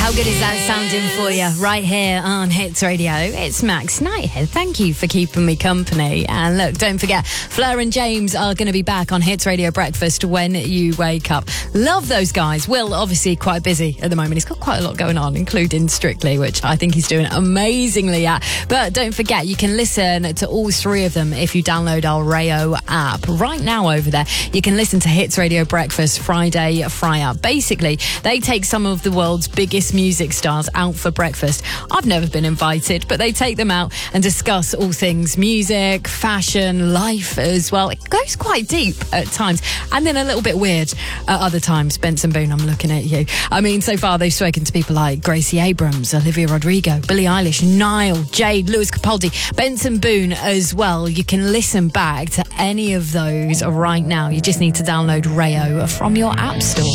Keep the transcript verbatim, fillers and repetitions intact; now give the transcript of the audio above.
How good is that sounding for you right here on Hits Radio? It's Max Knighthead. Thank you for keeping me company. And look, don't forget, Fleur and James are going to be back on Hits Radio Breakfast when you wake up. Love those guys. Will, obviously, quite busy at the moment. He's got quite a lot going on, including Strictly, which I think he's doing amazingly at. But don't forget, you can listen to all three of them if you download our Rayo app. Right now over there, you can listen to Hits Radio Breakfast Friday Fry Up. Basically, they take some of the world's biggest music stars out for breakfast. I've never been invited, but they take them out and discuss all things music, fashion, life as well. It goes quite deep at times and then a little bit weird at other times. Benson Boone, I'm looking at you. I mean, so far they've spoken to people like Gracie Abrams, Olivia Rodrigo, Billie Eilish, Niall, Jade, Lewis Capaldi, Benson Boone as well. You can listen back to any of those right now. You just need to download Rayo from your app store.